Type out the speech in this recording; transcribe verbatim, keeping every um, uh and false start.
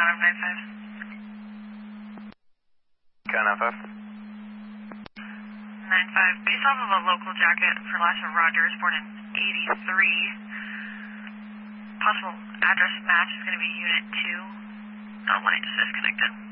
five nine five. Car nine five. nine five, based off of a local jacket for last of Rogers, born in eighty-three. Possible address match is going to be Unit two. Oh, line just disconnected.